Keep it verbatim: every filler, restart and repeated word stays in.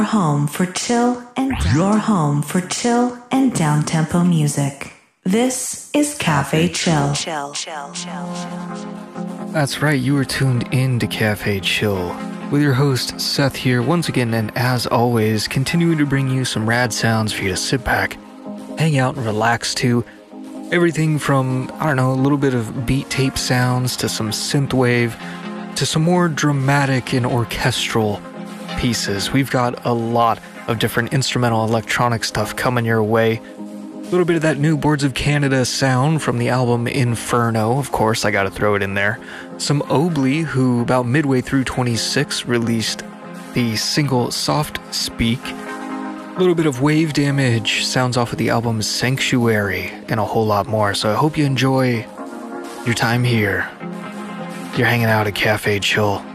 home for chill and your home for chill and down-tempo music. This is Cafe Chill. Chill, chill, chill, chill. That's right, you are tuned in to Cafe Chill with your host Seth here once again, and as always, continuing to bring you some rad sounds for you to sit back, hang out, and relax to. Everything from, I don't know, a little bit of beat tape sounds to some synthwave to some more dramatic and orchestral pieces. We've got a lot of different instrumental electronic stuff coming your way. A little bit of that new Boards of Canada sound from the album Inferno, of course, I gotta throw it in there. Some Obley, who about midway through twenty-six released the single Soft Speak. A little bit of Wave Damage sounds off of the album Sanctuary, and a whole lot more. So I hope you enjoy your time here. You're hanging out at Cafe Chill.